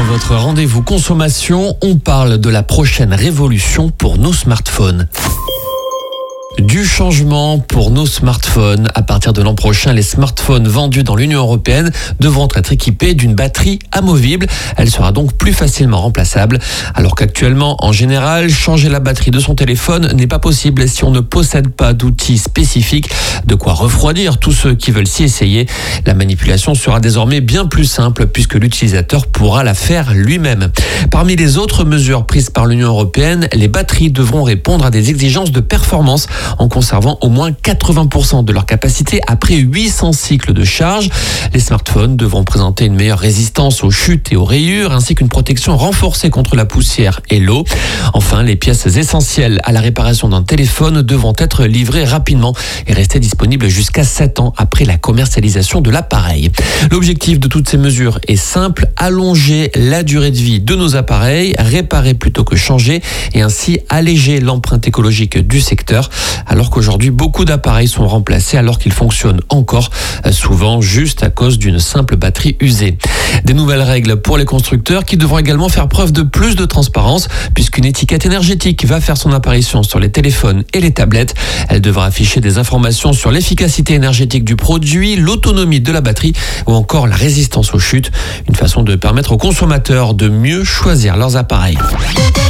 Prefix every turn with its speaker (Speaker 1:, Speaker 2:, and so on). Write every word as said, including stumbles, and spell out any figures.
Speaker 1: votre rendez-vous consommation, on parle de la prochaine révolution pour nos smartphones. Du changement pour nos smartphones. À partir de l'an prochain, les smartphones vendus dans l'Union européenne devront être équipés d'une batterie amovible. Elle sera donc plus facilement remplaçable. Alors qu'actuellement, en général, changer la batterie de son téléphone n'est pas possible si on ne possède pas d'outils spécifiques. De quoi refroidir tous ceux qui veulent s'y essayer. La manipulation sera désormais bien plus simple puisque l'utilisateur pourra la faire lui-même. Parmi les autres mesures prises par l'Union européenne, les batteries devront répondre à des exigences de performance en conservant au moins quatre-vingts pour cent de leur capacité après huit cents cycles de charge. Les smartphones devront présenter une meilleure résistance aux chutes et aux rayures, ainsi qu'une protection renforcée contre la poussière et l'eau. Enfin, les pièces essentielles à la réparation d'un téléphone devront être livrées rapidement et rester disponibles jusqu'à sept ans après la commercialisation de l'appareil. L'objectif de toutes ces mesures est simple, allonger la durée de vie de nos appareils, réparer plutôt que changer et ainsi alléger l'empreinte écologique du secteur. Alors qu'aujourd'hui, beaucoup d'appareils sont remplacés alors qu'ils fonctionnent encore, souvent juste à cause d'une simple batterie usée. Des nouvelles règles pour les constructeurs qui devront également faire preuve de plus de transparence puisqu'une étiquette énergétique va faire son apparition sur les téléphones et les tablettes. Elle devra afficher des informations sur l'efficacité énergétique du produit, l'autonomie de la batterie ou encore la résistance aux chutes. Une façon de permettre aux consommateurs de mieux choisir leurs appareils.